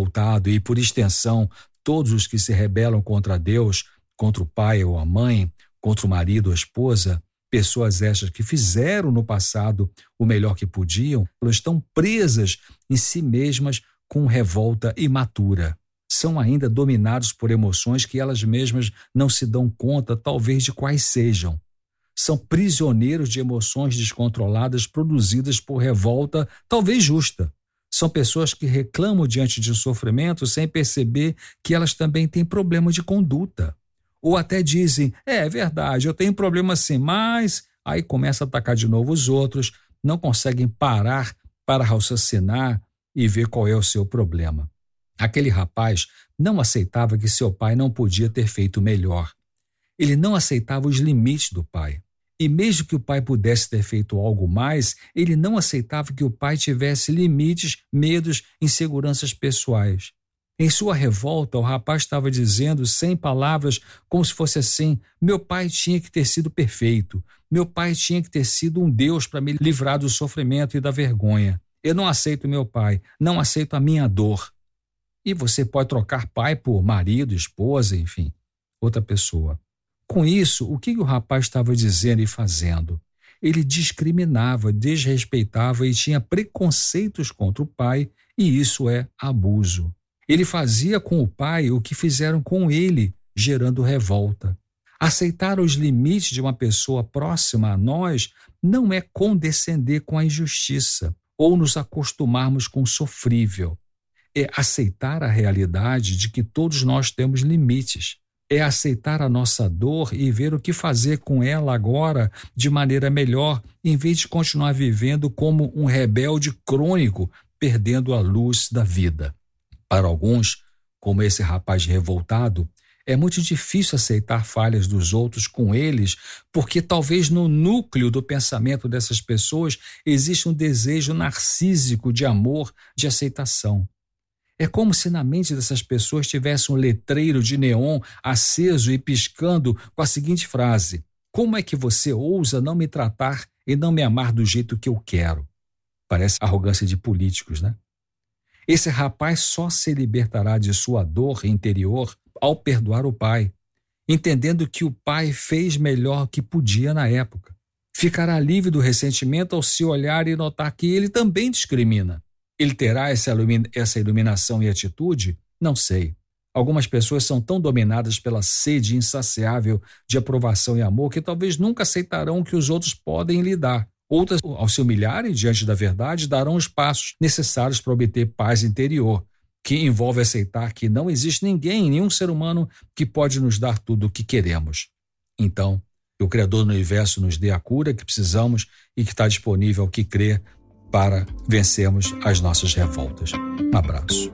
revoltado e, por extensão, todos os que se rebelam contra Deus, contra o pai ou a mãe, contra o marido ou a esposa, pessoas estas que fizeram no passado o melhor que podiam, elas estão presas em si mesmas com revolta imatura. São ainda dominados por emoções que elas mesmas não se dão conta, talvez, de quais sejam. São prisioneiros de emoções descontroladas produzidas por revolta, talvez justa. São pessoas que reclamam diante de um sofrimento sem perceber que elas também têm problema de conduta. Ou até dizem, é verdade, eu tenho problema sim, mas... Aí começa a atacar de novo os outros, não conseguem parar para raciocinar e ver qual é o seu problema. Aquele rapaz não aceitava que seu pai não podia ter feito melhor. Ele não aceitava os limites do pai. E mesmo que o pai pudesse ter feito algo mais, ele não aceitava que o pai tivesse limites, medos, inseguranças pessoais. Em sua revolta, o rapaz estava dizendo, sem palavras, como se fosse assim, meu pai tinha que ter sido perfeito, meu pai tinha que ter sido um Deus para me livrar do sofrimento e da vergonha. Eu não aceito meu pai, não aceito a minha dor. E você pode trocar pai por marido, esposa, enfim, outra pessoa. Com isso, o que o rapaz estava dizendo e fazendo? Ele discriminava, desrespeitava e tinha preconceitos contra o pai, e isso é abuso. Ele fazia com o pai o que fizeram com ele, gerando revolta. Aceitar os limites de uma pessoa próxima a nós não é condescender com a injustiça ou nos acostumarmos com o sofrível. É aceitar a realidade de que todos nós temos limites. É aceitar a nossa dor e ver o que fazer com ela agora de maneira melhor, em vez de continuar vivendo como um rebelde crônico, perdendo a luz da vida. Para alguns, como esse rapaz revoltado, é muito difícil aceitar falhas dos outros com eles, porque talvez no núcleo do pensamento dessas pessoas exista um desejo narcísico de amor, de aceitação. É como se na mente dessas pessoas tivesse um letreiro de neon aceso e piscando com a seguinte frase: como é que você ousa não me tratar e não me amar do jeito que eu quero? Parece arrogância de políticos, né? Esse rapaz só se libertará de sua dor interior ao perdoar o pai, entendendo que o pai fez melhor que podia na época. Ficará livre do ressentimento ao se olhar e notar que ele também discrimina. Ele terá essa iluminação e atitude? Não sei. Algumas pessoas são tão dominadas pela sede insaciável de aprovação e amor que talvez nunca aceitarão o que os outros podem lhe dar. Outras, ao se humilharem diante da verdade, darão os passos necessários para obter paz interior, que envolve aceitar que não existe ninguém, nenhum ser humano que pode nos dar tudo o que queremos. Então, que o Criador do Universo nos dê a cura que precisamos e que está disponível ao que crer para vencermos as nossas revoltas. Um abraço.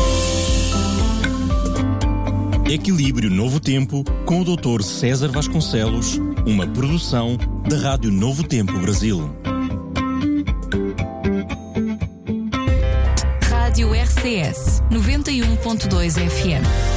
Equilíbrio Novo Tempo com o Dr. César Vasconcelos, uma produção da Rádio Novo Tempo Brasil. Rádio RCS 91.2 FM.